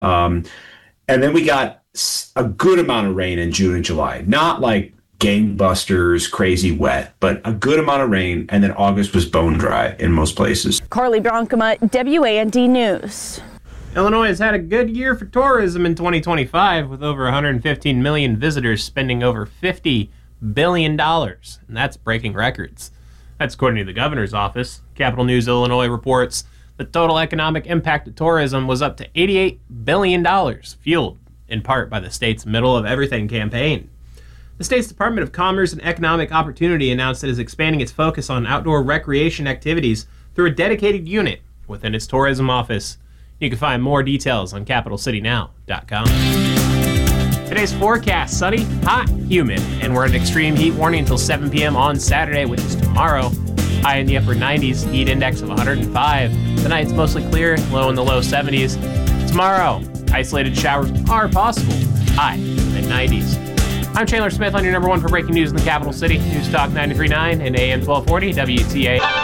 And then we got a good amount of rain in June and July. Not like gangbusters, crazy wet, but a good amount of rain. And then August was bone dry in most places. Carly Bronkema, WAND News. Illinois has had a good year for tourism in 2025, with over 115 million visitors spending over $50 billion. And that's breaking records. That's according to the governor's office. Capital News Illinois reports the total economic impact of tourism was up to $88 billion, fueled in part by the state's Middle of Everything campaign. The state's Department of Commerce and Economic Opportunity announced it is expanding its focus on outdoor recreation activities through a dedicated unit within its tourism office. You can find more details on capitalcitynow.com. Today's forecast: sunny, hot, humid, and we're in extreme heat warning until 7 p.m. on Saturday, which is tomorrow. High in the upper 90s, heat index of 105. Tonight's mostly clear, low in the low 70s. Tomorrow, isolated showers are possible, high mid-90s. I'm Chandler Smith on your number one for breaking news in the capital city. News Talk 93.9 and AM 1240 WTA.